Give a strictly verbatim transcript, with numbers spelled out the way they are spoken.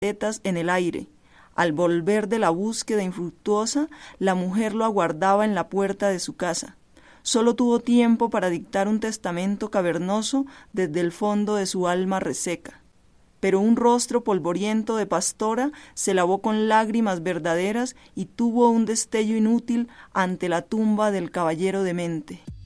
tetas en el aire. Al volver de la búsqueda infructuosa, la mujer lo aguardaba en la puerta de su casa. Solo tuvo tiempo para dictar un testamento cavernoso desde el fondo de su alma reseca. Pero un rostro polvoriento de pastora se lavó con lágrimas verdaderas y tuvo un destello inútil ante la tumba del caballero demente.